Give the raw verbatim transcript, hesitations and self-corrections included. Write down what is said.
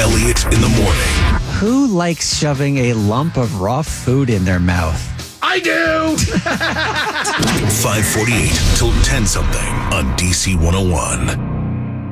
Elliott in the morning. Who likes shoving a lump of raw food in their mouth? I do! five forty-eight till ten something on D C one oh one.